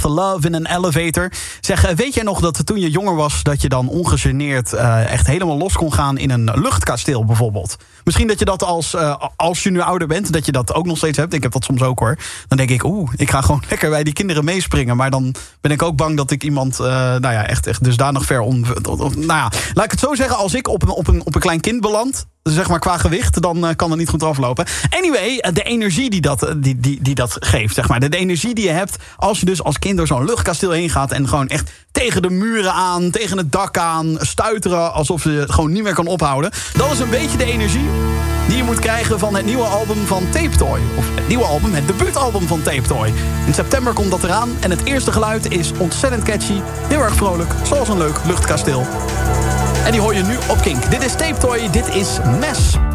Love in an Elevator. Zeg, weet jij nog dat toen je jonger was, dat je dan ongegeneerd echt helemaal los kon gaan in een luchtkasteel bijvoorbeeld? Misschien dat je dat als je nu ouder bent, dat je dat ook nog steeds hebt. Ik heb dat soms ook hoor. Dan denk ik, ik ga gewoon lekker bij die kinderen meespringen. Maar dan ben ik ook bang dat ik iemand, echt dusdanig ver laat ik het zo zeggen, als ik op een klein kind beland, zeg maar qua gewicht, dan kan het niet goed aflopen. Anyway, de energie die dat geeft, zeg maar. De energie die je hebt als je dus als kind door zo'n luchtkasteel heen gaat en gewoon echt tegen de muren aan, tegen het dak aan, stuiteren alsof je het gewoon niet meer kan ophouden. Dat is een beetje de energie die je moet krijgen van het nieuwe album van Tape Toy. Of het nieuwe album, het debuutalbum van Tape Toy. In september komt dat eraan en het eerste geluid is ontzettend catchy, heel erg vrolijk, zoals een leuk luchtkasteel. En die hoor je nu op Kink. Dit is Tape Toy, dit is Mess.